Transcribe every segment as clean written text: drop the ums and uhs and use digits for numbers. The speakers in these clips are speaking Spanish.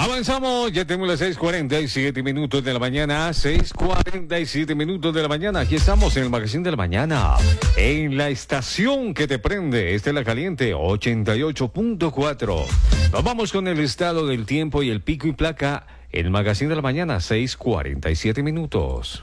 Avanzamos, ya tenemos las 6:47 minutos de la mañana, 6:47 minutos de la mañana. Aquí estamos en el Magazine de la Mañana, en la estación que te prende. Esta es La Caliente, 88.4. Nos vamos con el estado del tiempo y el pico y placa. El Magazine de la Mañana, 6:47 minutos.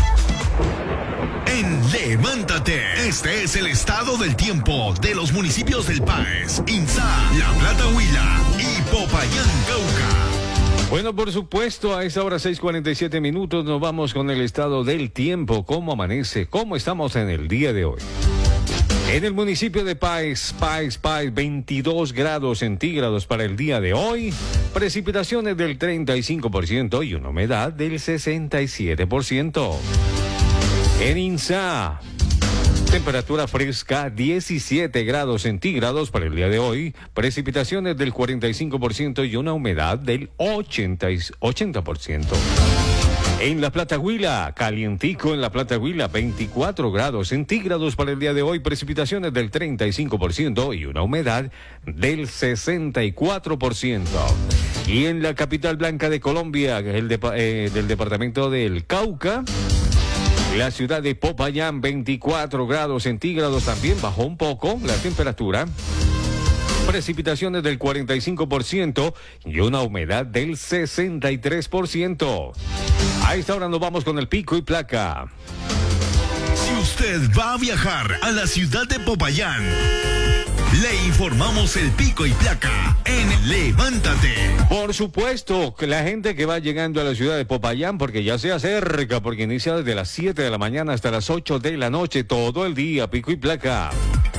En Levántate, este es el estado del tiempo de los municipios del Páez, Insá, La Plata Huila y Popayán, Cauca. Bueno, por supuesto, a esta hora 6:47 minutos nos vamos con el estado del tiempo. ¿Cómo amanece? ¿Cómo estamos en el día de hoy? En el municipio de Páez, 22 grados centígrados para el día de hoy, precipitaciones del 35% y una humedad del 67%. En Insá, temperatura fresca 17 grados centígrados para el día de hoy, precipitaciones del 45% y una humedad del 80%. En La Plata Huila, calientico en La Plata Huila, 24 grados centígrados para el día de hoy, precipitaciones del 35% y una humedad del 64%. Y en la capital blanca de Colombia, del departamento del Cauca, la ciudad de Popayán, 24 grados centígrados, también bajó un poco la temperatura. Precipitaciones del 45% y una humedad del 63%. A esta hora nos vamos con el pico y placa. Si usted va a viajar a la ciudad de Popayán, le informamos el pico y placa en Levántate. Por supuesto, que la gente que va llegando a la ciudad de Popayán, porque ya se acerca, porque inicia desde las 7 de la mañana hasta las 8 de la noche, todo el día, pico y placa.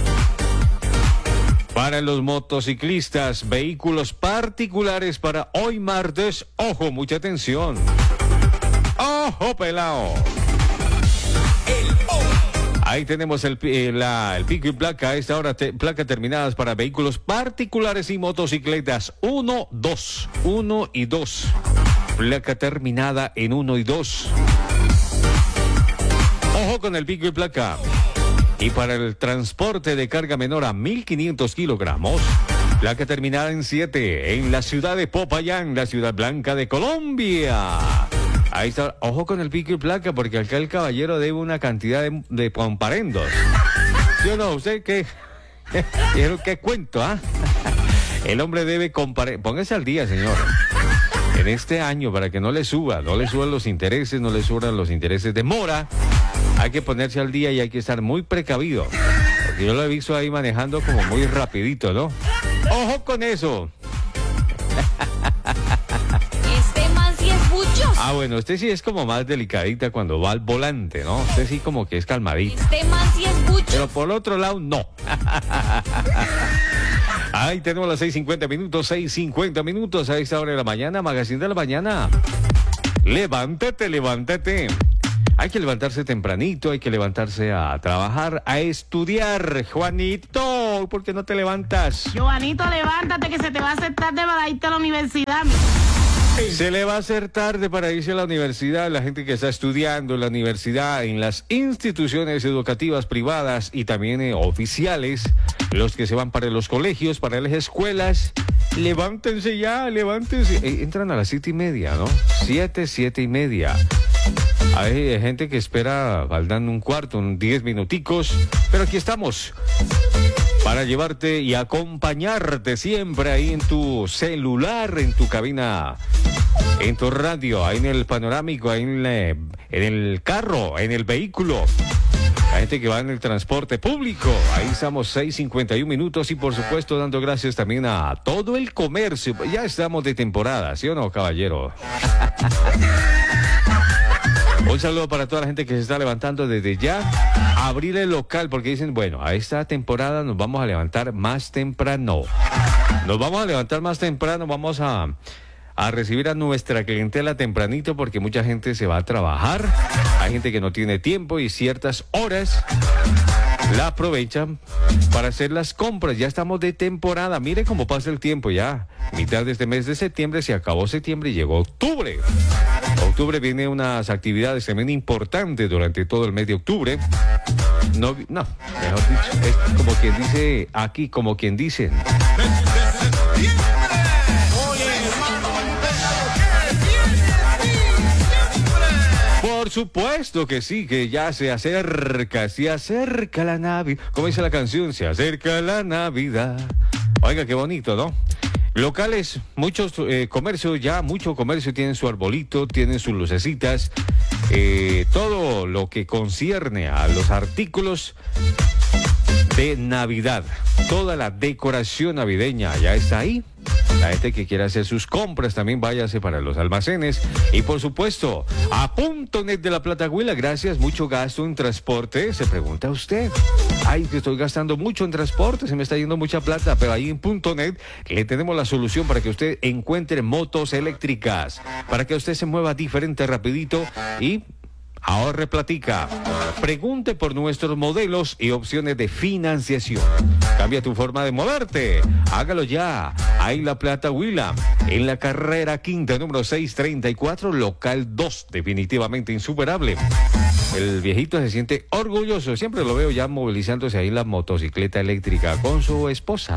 Para los motociclistas, vehículos particulares para hoy martes, ojo, mucha atención. ¡Ojo, pelao! Ahí tenemos el pico y placa. A esta hora, placa terminadas para vehículos particulares y motocicletas. 1 y 2. Placa terminada en 1 y 2. Ojo con el pico y placa. Y para el transporte de carga menor a 1.500 kilogramos, placa terminada en 7, en la ciudad de Popayán, la ciudad blanca de Colombia. Ahí está, ojo con el pico y placa, porque acá el caballero debe una cantidad de comparendos. Yo no, usted qué cuento, ¿ah? El hombre debe póngase al día, señor. En este año, para que no le suban los intereses, no le suban los intereses de mora. Hay que ponerse al día y hay que estar muy precavido. Porque yo lo he visto ahí manejando como muy rapidito, ¿no? ¡Ojo con eso! Este man sí es buchoso. Ah, bueno, este sí es como más delicadita cuando va al volante, ¿no? Este sí como que es calmadito. Este man sí es buchoso. Pero por otro lado, no. Ahí tenemos las 6:50 minutos a esta hora de la mañana, Magazine de la Mañana. Levántate. Hay que levantarse tempranito, hay que levantarse a trabajar, a estudiar. Juanito, ¿por qué no te levantas? Juanito, levántate que se te va a hacer tarde para irte a la universidad. Se le va a hacer tarde para irse a la universidad. La gente que está estudiando en la universidad, en las instituciones educativas privadas y también oficiales, los que se van para los colegios, para las escuelas, levántense ya, levántense. Entran a las 7:30, ¿no? 7:30. Hay gente que espera, faltando un cuarto, 10 minuticos, pero aquí estamos para llevarte y acompañarte siempre ahí en tu celular, en tu cabina, en tu radio, ahí en el panorámico, ahí en el carro, en el vehículo. La gente que va en el transporte público, ahí estamos 6:51 minutos y por supuesto dando gracias también a todo el comercio. Ya estamos de temporada, ¿sí o no, caballero? Un saludo para toda la gente que se está levantando desde ya. Abrir el local porque dicen, bueno, a esta temporada nos vamos a levantar más temprano. Vamos a recibir a nuestra clientela tempranito porque mucha gente se va a trabajar. Hay gente que no tiene tiempo y ciertas horas la aprovechan para hacer las compras. Ya estamos de temporada. Mire cómo pasa el tiempo ya. Mitad de este mes de septiembre, se acabó septiembre y llegó octubre. Octubre viene unas actividades también importantes durante todo el mes de octubre. No, mejor dicho, es como quien dice aquí, como quien dicen. Por supuesto que sí, que ya se acerca la Navidad. ¿Cómo dice la canción? Se acerca la Navidad. Oiga, qué bonito, ¿no? Locales, muchos comercios, ya mucho comercio tienen su arbolito, tienen sus lucecitas, todo lo que concierne a los artículos de Navidad, toda la decoración navideña ya está ahí. La gente que quiera hacer sus compras también váyase para los almacenes. Y por supuesto, a .net de la Plata Huila, gracias, mucho gasto en transporte. Se pregunta usted, ay, que estoy gastando mucho en transporte, se me está yendo mucha plata. Pero ahí en .net le tenemos la solución para que usted encuentre motos eléctricas, para que usted se mueva diferente, rapidito y ahorre platica. Pregunte por nuestros modelos y opciones de financiación. Cambia tu forma de moverte. Hágalo ya. Ahí La Plata Huila, en la carrera quinta, número 634, local 2. Definitivamente insuperable. El viejito se siente orgulloso. Siempre lo veo ya movilizándose ahí en la motocicleta eléctrica con su esposa.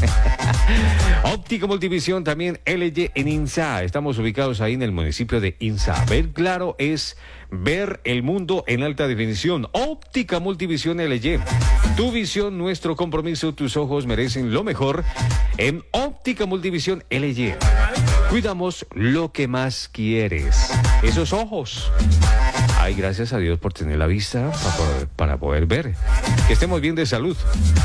Óptica Multivisión, también LG en INSA. Estamos ubicados ahí en el municipio de INSA. Ver claro es ver el mundo en alta definición. Óptica Multivisión LG. Tu visión, nuestro compromiso, tus ojos merecen lo mejor. En Óptica Multivisión LG cuidamos lo que más quieres, esos ojos. Ay, gracias a Dios por tener la vista para poder ver. Que estemos bien de salud.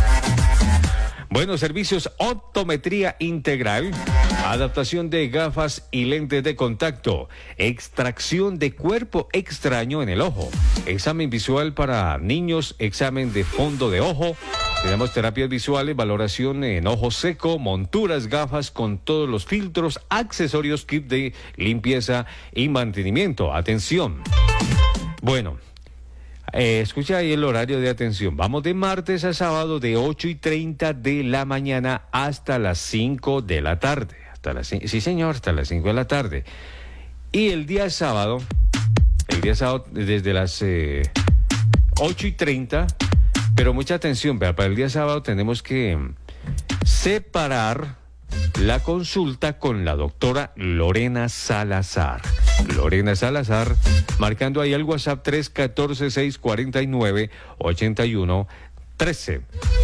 Buenos servicios, optometría integral, adaptación de gafas y lentes de contacto, extracción de cuerpo extraño en el ojo, examen visual para niños, examen de fondo de ojo, tenemos terapias visuales, valoración en ojo seco, monturas, gafas con todos los filtros, accesorios, kit de limpieza y mantenimiento. Atención. Bueno. Escucha ahí el horario de atención. Vamos de martes a sábado de 8:30 de la mañana hasta las 5 de la tarde. Sí, señor, hasta las 5 de la tarde. Y el día sábado desde las 8:30, pero mucha atención, vea, para el día sábado tenemos que separar la consulta con la doctora Lorena Salazar. Lorena Salazar, marcando ahí al WhatsApp 314-649-8113.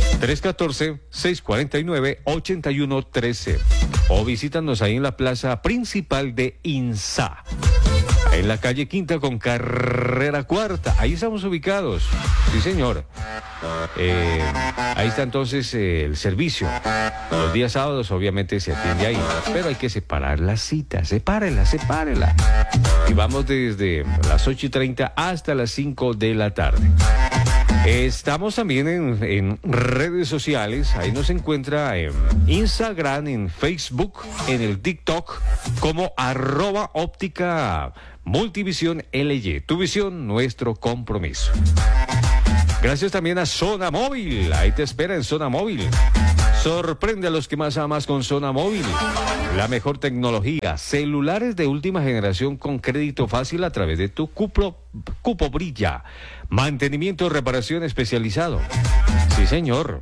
314-649-8113. O visítanos ahí en la plaza principal de INSA, en la calle Quinta con carrera cuarta. Ahí estamos ubicados. Sí, señor. Ahí está entonces el servicio. Los días sábados obviamente se atiende ahí, pero hay que separar la cita. Sepárela. Y vamos desde las 8:30 hasta las 5 de la tarde. Estamos también en redes sociales. Ahí nos encuentra en Instagram, en Facebook, en el TikTok como @óptica Multivisión LG. Tu visión, nuestro compromiso. Gracias también a Zona Móvil. Ahí te espera en Zona Móvil. Sorprende a los que más amas con Zona Móvil. La mejor tecnología. Celulares de última generación con crédito fácil a través de tu cupo Brilla. Mantenimiento y reparación especializado. Sí, señor.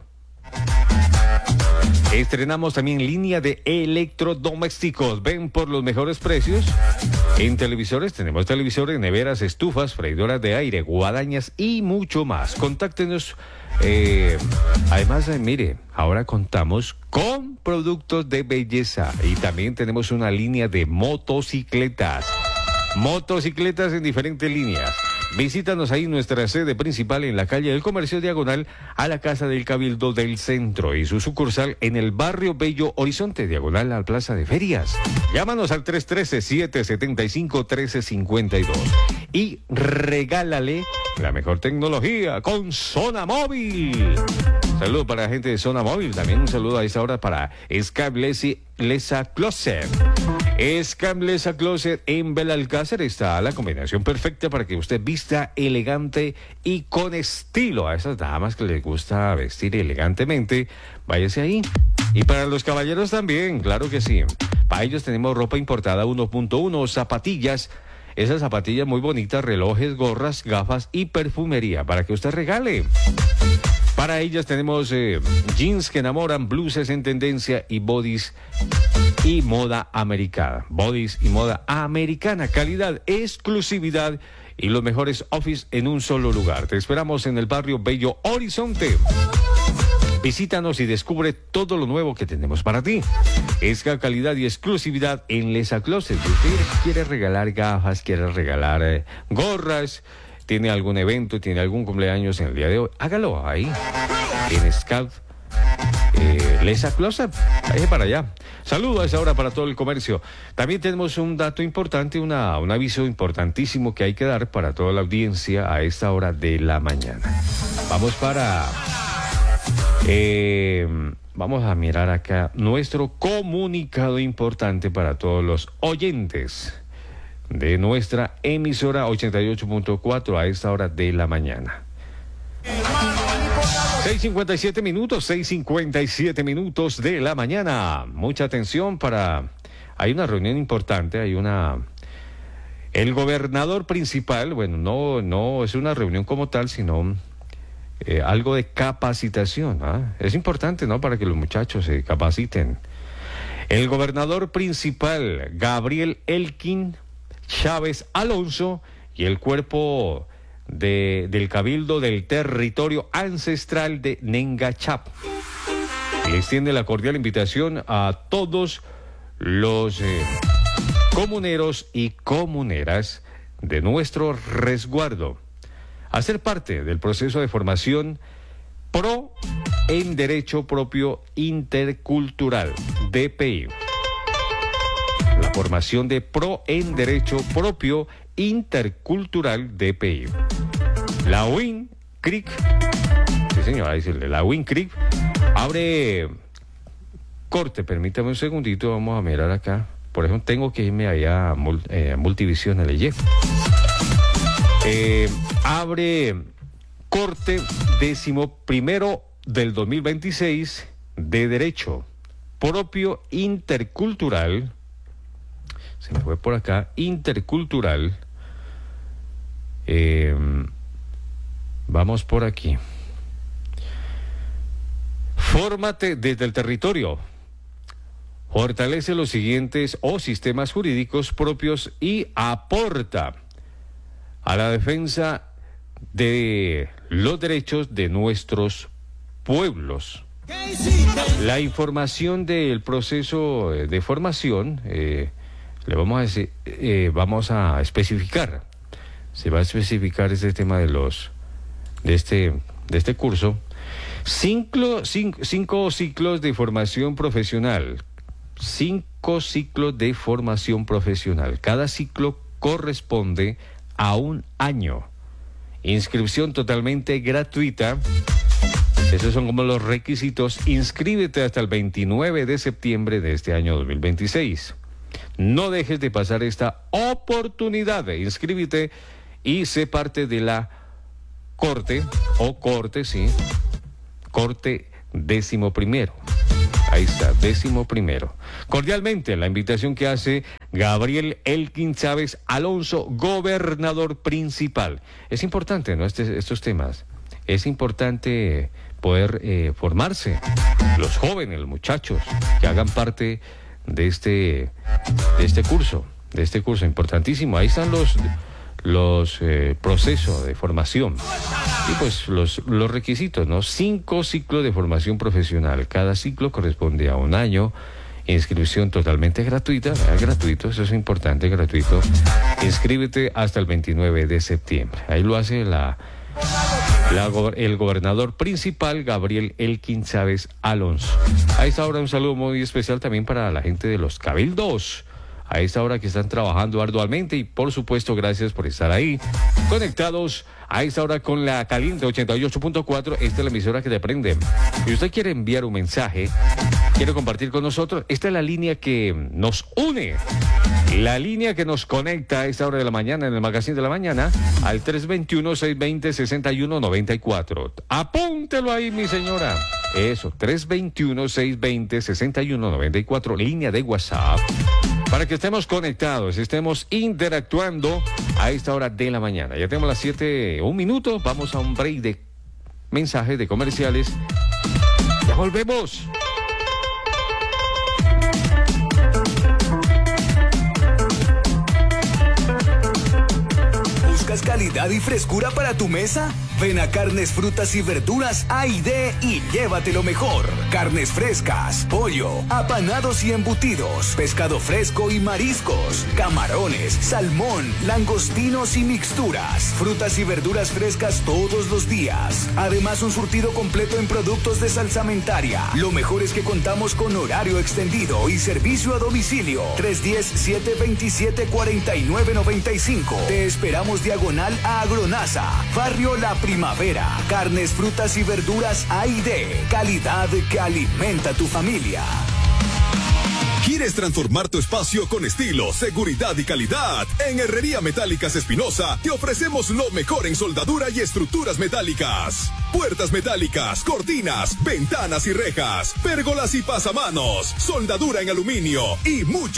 Estrenamos también línea de electrodomésticos. Ven por los mejores precios. En televisores tenemos televisores, neveras, estufas, freidoras de aire, guadañas y mucho más. Contáctenos. Además, mire, ahora contamos con productos de belleza y también tenemos una línea de motocicletas. Motocicletas en diferentes líneas. Visítanos ahí en nuestra sede principal en la calle del Comercio diagonal a la Casa del Cabildo del Centro y su sucursal en el barrio Bello Horizonte diagonal a la Plaza de Ferias. Llámanos al 313-775-1352 y regálale la mejor tecnología con Zona Móvil. Saludos para la gente de Zona Móvil. También un saludo a esta hora para Lesa Closet. Lesa Closet en Belalcázar. Está la combinación perfecta para que usted vista elegante y con estilo. A esas damas que les gusta vestir elegantemente, váyase ahí. Y para los caballeros también, claro que sí. Para ellos tenemos ropa importada 1.1, zapatillas. Esas zapatillas muy bonitas, relojes, gorras, gafas y perfumería para que usted regale. Para ellas tenemos jeans que enamoran, blusas en tendencia y bodys y moda americana. Bodies y moda americana, calidad, exclusividad y los mejores office en un solo lugar. Te esperamos en el barrio Bello Horizonte. Visítanos y descubre todo lo nuevo que tenemos para ti. Es la calidad y exclusividad en Lesa Closet. Si usted quiere regalar gafas, quiere regalar gorras, tiene algún evento, tiene algún cumpleaños en el día de hoy, hágalo ahí. En Scout Lesa Closet. Ahí para allá. Saludos a esa hora para todo el comercio. También tenemos un dato importante, un aviso importantísimo que hay que dar para toda la audiencia a esta hora de la mañana. Vamos a mirar acá nuestro comunicado importante para todos los oyentes de nuestra emisora 88.4 a esta hora de la mañana. 6:57 minutos de la mañana. Mucha atención hay una reunión importante, el gobernador principal, bueno, no es una reunión como tal, sino algo de capacitación, ¿ah? Es importante, ¿no? Para que los muchachos se capaciten. El gobernador principal, Gabriel Elkin Chávez Alonso, y el cuerpo del Cabildo del Territorio Ancestral de Nengachap le extiende la cordial invitación a todos los comuneros y comuneras de nuestro resguardo a ser parte del proceso de formación PRO en Derecho Propio Intercultural, DPI. La formación de PRO en Derecho Propio Intercultural, DPI. La Win Creek, sí señora, la Win Creek abre corte, permítame un segundito, vamos a mirar acá. Por ejemplo, tengo que irme allá a Multivisión LY. Abre corte 11º del 2026 de Derecho Propio Intercultural. Se me fue por acá, intercultural. Vamos por aquí. Fórmate desde el territorio. Fortalece los siguientes sistemas jurídicos propios y aporta a la defensa de los derechos de nuestros pueblos. La información del proceso de formación le vamos a decir, vamos a especificar. Se va a especificar este tema de este curso. 5 ciclos de formación profesional. 5 ciclos de formación profesional. Cada ciclo corresponde a un año. Inscripción totalmente gratuita. Esos son como los requisitos. Inscríbete hasta el 29 de septiembre de este año 2026. No dejes de pasar esta oportunidad. Inscríbete y sé parte de la corte, sí. Corte 11º. Ahí está, 11º. Cordialmente, la invitación que hace Gabriel Elkin Chávez Alonso, gobernador principal. Es importante, ¿no? Estos temas. Es importante poder formarse. Los jóvenes, los muchachos, que hagan parte de este curso importantísimo. Ahí están los procesos de formación y pues los requisitos, ¿no? 5 ciclos de formación profesional. Cada ciclo corresponde a un año. Inscripción totalmente gratuita, gratuito, eso es importante, gratuito. Inscríbete hasta el 29 de septiembre. Ahí lo hace el gobernador principal, Gabriel Elkin Chávez Alonso. A esta hora un saludo muy especial también para la gente de los cabildos, a esta hora que están trabajando arduamente, y por supuesto gracias por estar ahí conectados a esta hora con la Caliente 88.4. Esta es la emisora que te prende. Si usted quiere enviar un mensaje, quiere compartir con nosotros, esta es la línea que nos une, la línea que nos conecta a esta hora de la mañana en el Magazine de la Mañana al 321-620-6194. Apúntelo ahí, mi señora. Eso, 321-620-6194, línea de WhatsApp, para que estemos conectados, estemos interactuando a esta hora de la mañana. Ya tenemos las 7:01. Vamos a un break de mensajes, de comerciales. Ya volvemos. calidad y frescura para tu mesa? Ven a Carnes, Frutas y Verduras A&D y llévate lo mejor. Carnes frescas, pollo, apanados y embutidos, pescado fresco y mariscos, camarones, salmón, langostinos y mixturas, frutas y verduras frescas todos los días. Además, un surtido completo en productos de salsamentaria. Lo mejor es que contamos con horario extendido y servicio a domicilio. 310-727-4995. Te esperamos diagonal a Agronaza, Barrio La Primavera. Carnes, frutas y verduras A&D. Calidad que alimenta tu familia. ¿Quieres transformar tu espacio con estilo, seguridad y calidad? En Herrería Metálicas Espinosa te ofrecemos lo mejor en soldadura y estructuras metálicas. Puertas metálicas, cortinas, ventanas y rejas, pérgolas y pasamanos, soldadura en aluminio y mucho